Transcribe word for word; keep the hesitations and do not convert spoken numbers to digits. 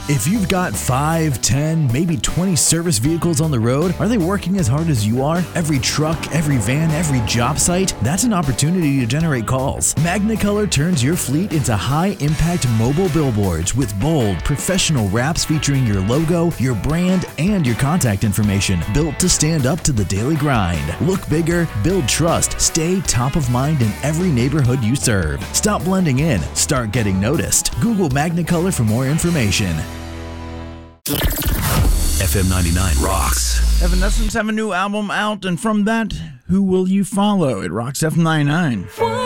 If you've got five, ten, maybe twenty service vehicles on the road, are they working as hard as you are? Every truck, every van, every job site? That's an opportunity to generate calls. Magnicolor turns your fleet into high-impact mobile billboards with bold, professional wraps featuring your logo, your brand, and your contact information, built to stand up to the daily grind. Look bigger, build trust, stay top of mind in every neighborhood you serve. Stop blending in, start getting noticed. Google Magnicolor for more information. F M ninety-nine rocks. Evanescence have a new album out, and from that, Who Will You Follow? It rocks F M ninety-nine.